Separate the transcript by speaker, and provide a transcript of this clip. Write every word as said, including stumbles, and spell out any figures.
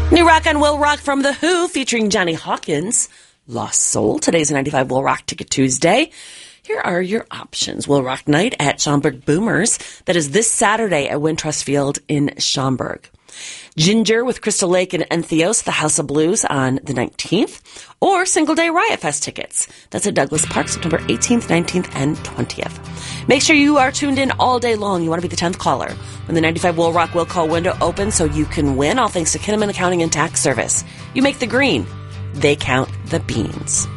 Speaker 1: New rock on Will Rock from The Who featuring Johnny Hawkins. Lost Soul. Today's a ninety-five Will Rock Ticket Tuesday. Here are your options. Will Rock Night at Schaumburg Boomers. That is this Saturday at Wintrust Field in Schaumburg. Ginger with Crystal Lake and Entheos, the House of Blues on the nineteenth. Or Single Day Riot Fest tickets. That's at Douglas Park, September eighteenth, nineteenth, and twentieth. Make sure you are tuned in all day long. You want to be the tenth caller when the ninety-five Will Rock Will Call window opens so you can win, all thanks to Kinnaman Accounting and Tax Service. You make the green. They count the beans.